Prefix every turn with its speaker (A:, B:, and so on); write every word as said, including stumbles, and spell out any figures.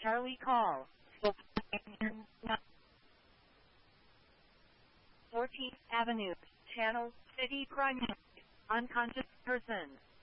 A: Charlie call. fourteenth Avenue, Channel, City Crime. Unconscious person.